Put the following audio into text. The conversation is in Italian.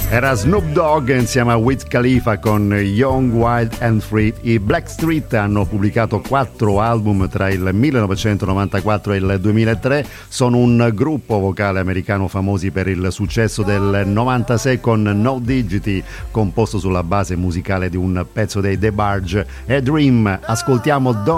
Era Snoop Dogg insieme a Wiz Khalifa con Young, Wild and Free. I Blackstreet hanno pubblicato 4 album tra il 1994 e il 2003. Sono un gruppo vocale americano famosi per il successo del 96 con No Digity, composto sulla base musicale di un pezzo dei The Barge, A Dream. Ascoltiamo